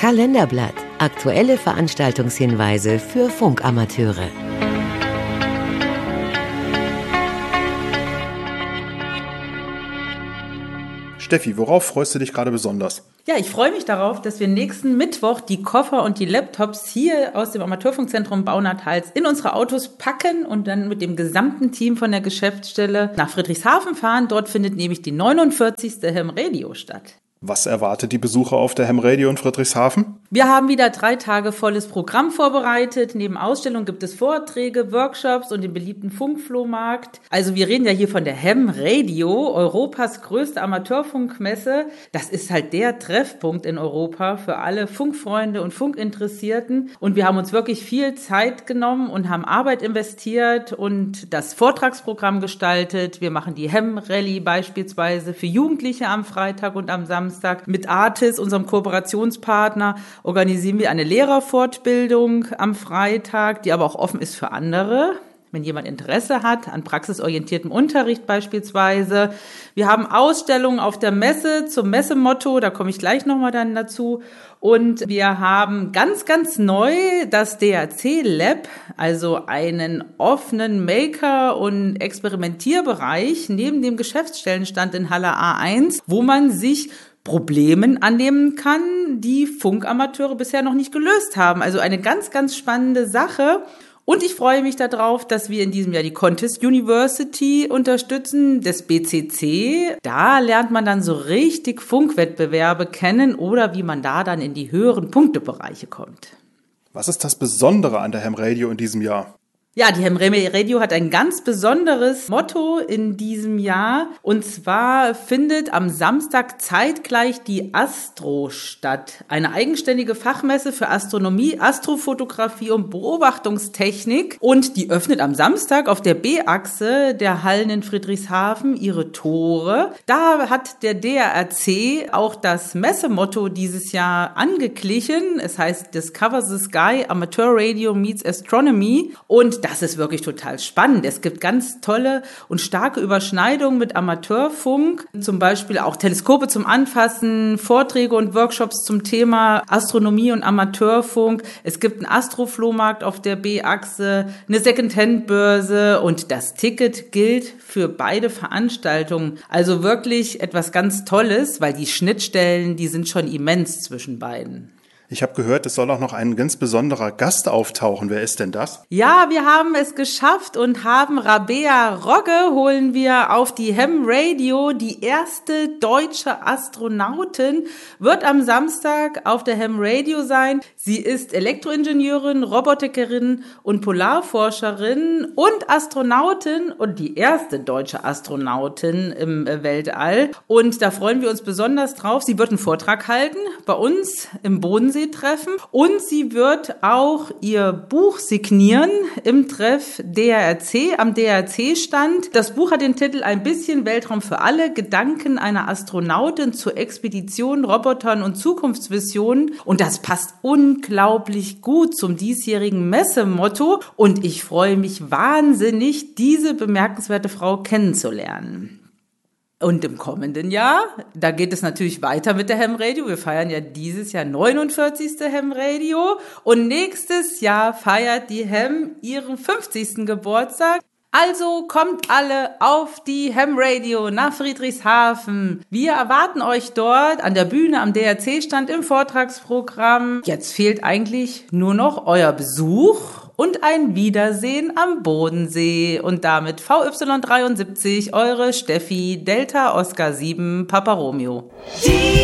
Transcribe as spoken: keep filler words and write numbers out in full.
Kalenderblatt. Aktuelle Veranstaltungshinweise für Funkamateure. Steffi, worauf freust du dich gerade besonders? Ja, ich freue mich darauf, dass wir nächsten Mittwoch die Koffer und die Laptops hier aus dem Amateurfunkzentrum Baunathals in unsere Autos packen und dann mit dem gesamten Team von der Geschäftsstelle nach Friedrichshafen fahren. Dort findet nämlich die neunundvierzigste Ham Radio statt. Was erwartet die Besucher auf der Ham Radio in Friedrichshafen? Wir haben wieder drei Tage volles Programm vorbereitet. Neben Ausstellungen gibt es Vorträge, Workshops und den beliebten Funkflohmarkt. Also wir reden ja hier von der Ham Radio, Europas größte Amateurfunkmesse. Das ist halt der Treffpunkt in Europa für alle Funkfreunde und Funkinteressierten. Und wir haben uns wirklich viel Zeit genommen und haben Arbeit investiert und das Vortragsprogramm gestaltet. Wir machen die Ham Rallye beispielsweise für Jugendliche am Freitag und am Samstag. Mit Artis, unserem Kooperationspartner, organisieren wir eine Lehrerfortbildung am Freitag, die aber auch offen ist für andere, wenn jemand Interesse hat an praxisorientiertem Unterricht beispielsweise. Wir haben Ausstellungen auf der Messe zum Messemotto, da komme ich gleich nochmal dann dazu. Und wir haben ganz, ganz neu das D A C Lab, also einen offenen Maker- und Experimentierbereich neben dem Geschäftsstellenstand in Halle A eins, wo man sich Problemen annehmen kann, die Funkamateure bisher noch nicht gelöst haben. Also eine ganz, ganz spannende Sache. Und ich freue mich darauf, dass wir in diesem Jahr die Contest University unterstützen, des B C C. Da lernt man dann so richtig Funkwettbewerbe kennen oder wie man da dann in die höheren Punktebereiche kommt. Was ist das Besondere an der Ham Radio in diesem Jahr? Ja, die Ham Radio hat ein ganz besonderes Motto in diesem Jahr. Und zwar findet am Samstag zeitgleich die Astro statt. Eine eigenständige Fachmesse für Astronomie, Astrofotografie und Beobachtungstechnik. Und die öffnet am Samstag auf der B-Achse der Hallen in Friedrichshafen ihre Tore. Da hat der D R A C auch das Messemotto dieses Jahr angeglichen. Es heißt Discover the Sky, Amateur Radio meets Astronomy. Und das ist wirklich total spannend. Es gibt ganz tolle und starke Überschneidungen mit Amateurfunk, zum Beispiel auch Teleskope zum Anfassen, Vorträge und Workshops zum Thema Astronomie und Amateurfunk. Es gibt einen Astroflohmarkt auf der B-Achse, eine Secondhand-Börse und das Ticket gilt für beide Veranstaltungen. Also wirklich etwas ganz Tolles, weil die Schnittstellen, die sind schon immens zwischen beiden. Ich habe gehört, es soll auch noch ein ganz besonderer Gast auftauchen. Wer ist denn das? Ja, wir haben es geschafft und haben Rabea Rogge holen wir auf die Ham Radio. Die erste deutsche Astronautin wird am Samstag auf der Ham Radio sein. Sie ist Elektroingenieurin, Robotikerin und Polarforscherin und Astronautin und die erste deutsche Astronautin im Weltall. Und da freuen wir uns besonders drauf. Sie wird einen Vortrag halten bei uns im Bodensee treffen und sie wird auch ihr Buch signieren im Treff D R A C, am D R A C-Stand. Das Buch hat den Titel Ein bisschen Weltraum für alle, Gedanken einer Astronautin zur Expedition, Robotern und Zukunftsvisionen. Und das passt unglaublich gut zum diesjährigen Messemotto und ich freue mich wahnsinnig, diese bemerkenswerte Frau kennenzulernen. Und im kommenden Jahr, da geht es natürlich weiter mit der Ham Radio. Wir feiern ja dieses Jahr neunundvierzigste Ham Radio. Und nächstes Jahr feiert die Ham ihren fünfzigsten Geburtstag. Also kommt alle auf die Ham Radio nach Friedrichshafen. Wir erwarten euch dort an der Bühne, am D R C-Stand, im Vortragsprogramm. Jetzt fehlt eigentlich nur noch euer Besuch und ein Wiedersehen am Bodensee. Und damit V Y dreiundsiebzig, eure Steffi, Delta Oscar sieben, Papa Romeo. Die